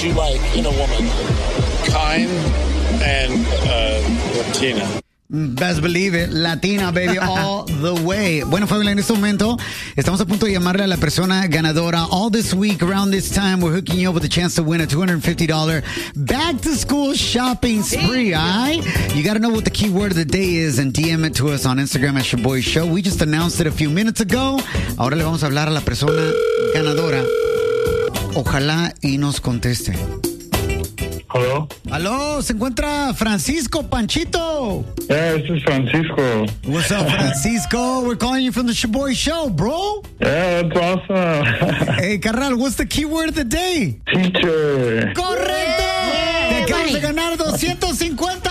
you like in a woman? Kind and Latina. Best believe it. Latina, baby, all the way. Bueno, familia, en este momento estamos a punto de llamarle a la persona ganadora. All this week, around this time, we're hooking you up with a chance to win a $250 back-to-school shopping spree, all right? You got to know what the keyword of the day is and DM it to us on Instagram at Your Boy Show. We just announced it a few minutes ago. Ahora le vamos a hablar a la persona ganadora. Ojalá y nos conteste. Hello? Aló, se encuentra Francisco Panchito. Yeah, this is Francisco. What's up, Francisco? We're calling you from the Shaboy Show, bro. Yeah, that's awesome. Hey, carnal, what's the keyword of the day? Teacher. ¡Correcto! Te acabas de ganar $250.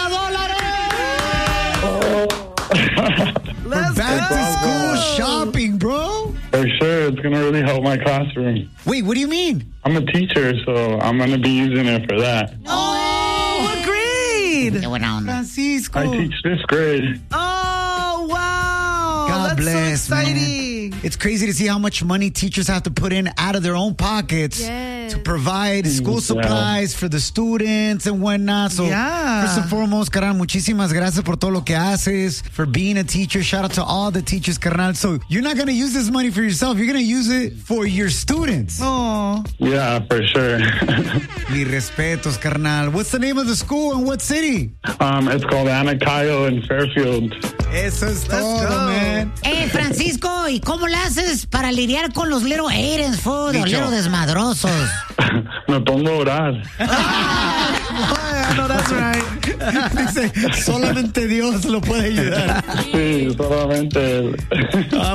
Let's Back go. to school shopping, bro. For sure, it's going to really help my classroom. Wait, what do you mean? I'm a teacher, so I'm going to be using it for that. Oh, what grade? Qué buena onda. Francisco. I teach this grade. Oh, wow. God That's bless, so exciting. man. It's crazy to see how much money teachers have to put in out of their own pockets to provide school supplies for the students and whatnot. So, first and foremost, carnal, muchísimas gracias por todo lo que haces, for being a teacher. Shout out to all the teachers, carnal. So, you're not going to use this money for yourself. You're going to use it for your students. Oh. Yeah, for sure. Mi respetos, carnal. What's the name of the school and what city? It's called Anacayo in Fairfield. Eso es todo, man. Francisco, ¿y cómo le haces para lidiar con los little Aidens, food, los little desmadrosos? Me pongo a orar. I know that's right. Dice, solamente Dios lo puede ayudar. Sí, solamente.